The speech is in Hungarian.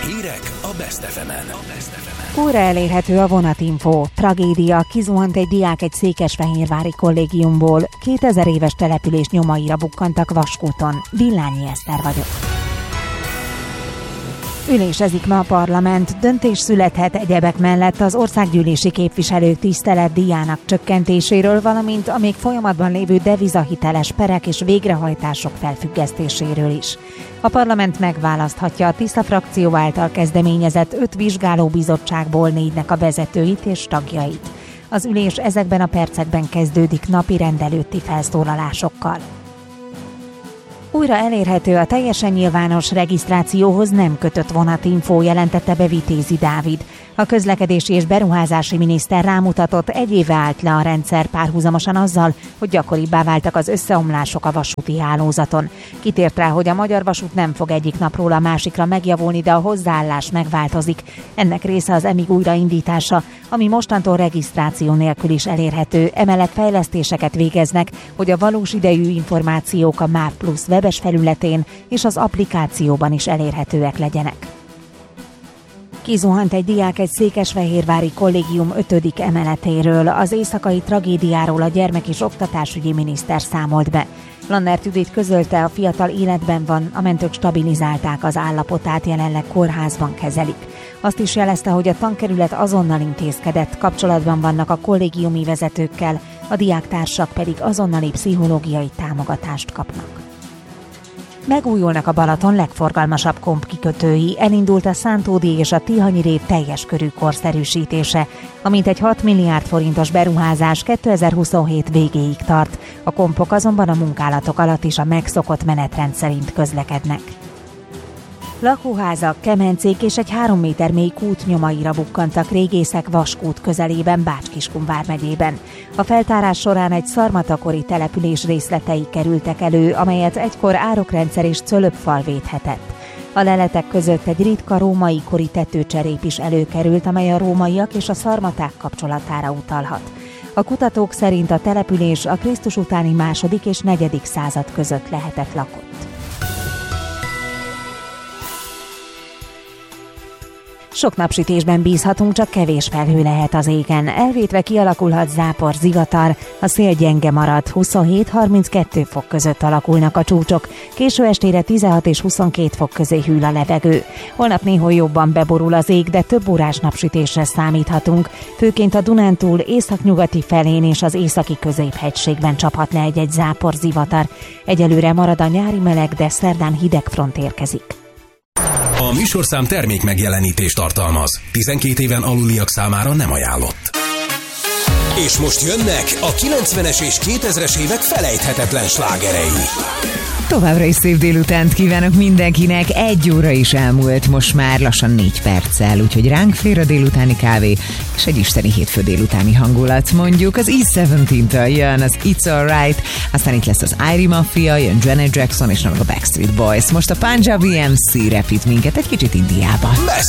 Hírek a Best FM-en. Újra elérhető a vonatinfo. Tragédia, kizuhant egy diák egy székesfehérvári kollégiumból. 2000 éves település nyomaira bukkantak Vaskúton. Villányi Eszter vagyok. Ülésezik ma a parlament, döntés születhet egyebek mellett az országgyűlési képviselők tiszteletdíjának csökkentéséről, valamint a még folyamatban lévő devizahiteles perek és végrehajtások felfüggesztéséről is. A parlament megválaszthatja a Tisza frakció által kezdeményezett 5 vizsgálóbizottságból 4-nek a vezetőit és tagjait. Az ülés ezekben a percekben kezdődik napi rendelőtti felszólalásokkal. Újra elérhető a teljesen nyilvános regisztrációhoz nem kötött vonatinfo, jelentette be Vitézi Dávid. A közlekedési és beruházási miniszter rámutatott, egy éve állt le a rendszer párhuzamosan azzal, hogy gyakoribbá váltak az összeomlások a vasúti hálózaton. Kitért rá, hogy a Magyar Vasút nem fog egyik napról a másikra megjavulni, de a hozzáállás megváltozik. Ennek része az EMIG újraindítása, ami mostantól regisztráció nélkül is elérhető. Emellett fejlesztéseket végeznek, hogy a valós idejű információk a MÁV Plus webes felületén és az applikációban is elérhetőek legyenek. Kizuhant egy diák egy székesfehérvári kollégium 5. emeletéről. Az éjszakai tragédiáról a gyermek- és oktatásügyi miniszter számolt be. Lannert Judit közölte, a fiatal életben van, a mentők stabilizálták az állapotát, jelenleg kórházban kezelik. Azt is jelezte, hogy a tankerület azonnal intézkedett, kapcsolatban vannak a kollégiumi vezetőkkel, a diáktársak pedig azonnali pszichológiai támogatást kapnak. Megújulnak a Balaton legforgalmasabb kompkikötői, elindult a Szántódi és a Tihanyi rév teljes körű korszerűsítése, amint egy 6 milliárd forintos beruházás 2027 végéig tart. A kompok azonban a munkálatok alatt is a megszokott menetrend szerint közlekednek. Lakóházak, kemencék és egy 3 méter mély kút nyomaira bukkantak régészek Vaskút közelében, Bács-Kiskun vármegyében. A feltárás során egy szarmatakori település részletei kerültek elő, amelyet egykor árokrendszer és cölöpfal védhetett. A leletek között egy ritka római kori tetőcserép is előkerült, amely a rómaiak és a szarmaták kapcsolatára utalhat. A kutatók szerint a település a Krisztus utáni 2. és 4. század között lehetett lakott. Sok napsütésben bízhatunk, csak kevés felhő lehet az égen. Elvétve kialakulhat zápor, zivatar, a szél gyenge marad, 27-32 fok között alakulnak a csúcsok, késő estére 16 és 22 fok közé hűl a levegő. Holnap néhol jobban beborul az ég, de több órás napsütésre számíthatunk, főként a Dunántúl északnyugati felén és az északi középhegységben csaphat le egy zápor, zivatar. Egyelőre marad a nyári meleg, de szerdán hideg front érkezik. A műsorszám termék megjelenítést tartalmaz. 12 éven aluliak számára nem ajánlott. És most jönnek a 90-es és 2000-es évek felejthetetlen slágerei. Továbbra is szép délutánt kívánok mindenkinek, 1 óra is elmúlt, most már lassan 4 perccel, úgyhogy ránk fér a délutáni kávé, és egy isteni hétfő délutáni hangulat. Mondjuk az E17-től jön az It's Alright, aztán itt lesz az Irie Mafia, jön Janet Jackson és a Backstreet Boys. Most a Punjabi MC repít minket egy kicsit Indiába.